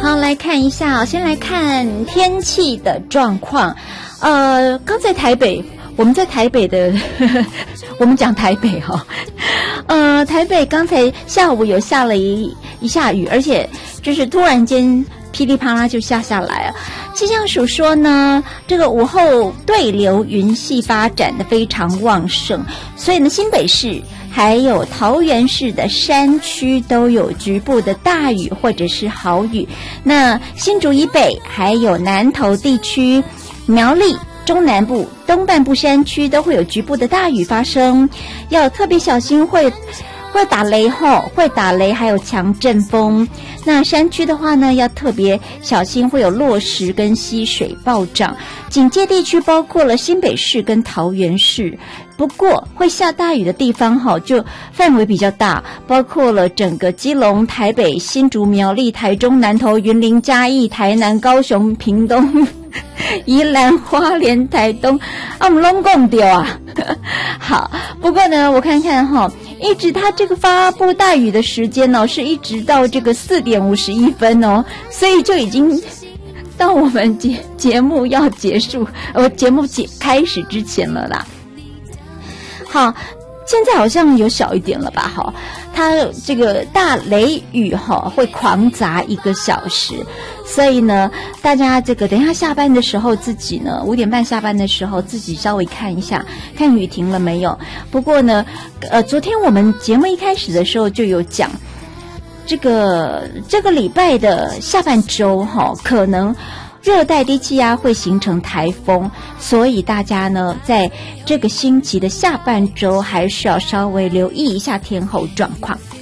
好，来看一下先来看天气的状况。刚在台北，我们在台北的，我们讲台北哈、台北刚才下午有下了一下雨，而且就是突然间噼里啪啦就下来了。气象署说呢，这个午后对流云系发展的非常旺盛，所以呢，新北市还有桃园市的山区都有局部的大雨或者是豪雨。那新竹以北还有南投地区、苗栗中南部东半部山区都会有局部的大雨发生，要特别小心会打雷会打雷，还有强阵风。那山区的话呢，要特别小心会有落石跟溪水暴涨。警戒地区包括了新北市跟桃园市，不过会下大雨的地方就范围比较大，包括了整个基隆、台北、新竹、苗栗、台中、南投、云林、嘉义、台南、高雄、屏东、宜兰、花莲、台东，我们拢讲到啊。好，不过呢，我看看一直它这个发布大雨的时间呢，是一直到这个4点51分哦，所以就已经到我们节目要结束，节目开始之前了啦。好，现在好像有小一点了吧？它这个大雷雨会狂砸1个小时，所以呢，大家这个等一下下班的时候，自己呢5点半下班的时候，自己稍微看一下，看雨停了没有。不过呢，昨天我们节目一开始的时候就有讲，这个礼拜的下半周可能热带低气压会形成台风，所以大家呢在这个星期的下半周还是要稍微留意一下天候状况。